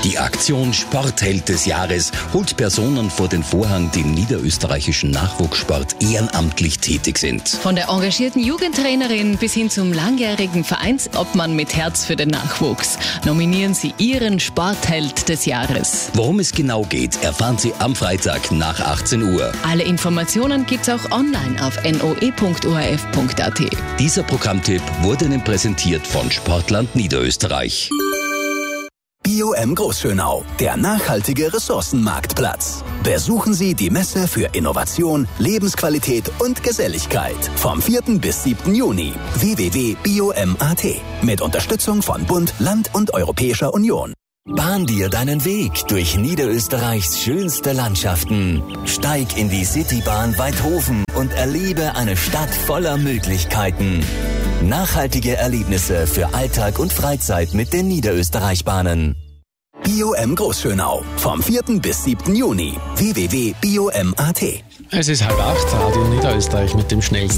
Die Aktion Sportheld des Jahres holt Personen vor den Vorhang, die im niederösterreichischen Nachwuchssport ehrenamtlich tätig sind. Von der engagierten Jugendtrainerin bis hin zum langjährigen Vereinsobmann mit Herz für den Nachwuchs nominieren Sie Ihren Sportheld des Jahres. Worum es genau geht, erfahren Sie am Freitag nach 18 Uhr. Alle Informationen gibt's auch online auf noe.orf.at. Dieser Programmtipp wurde Ihnen präsentiert von Sportland Niederösterreich. BioM Großschönau, der nachhaltige Ressourcenmarktplatz. Besuchen Sie die Messe für Innovation, Lebensqualität und Geselligkeit vom 4. bis 7. Juni. www.biom.at mit Unterstützung von Bund, Land und Europäischer Union. Bahn dir deinen Weg durch Niederösterreichs schönste Landschaften. Steig in die Citybahn Waidhofen und erlebe eine Stadt voller Möglichkeiten. Nachhaltige Erlebnisse für Alltag und Freizeit mit den Niederösterreich-Bahnen. BioM Großschönau vom 4. bis 7. Juni. www.biom.at. Es ist 7:30, Radio Niederösterreich mit dem schnellsten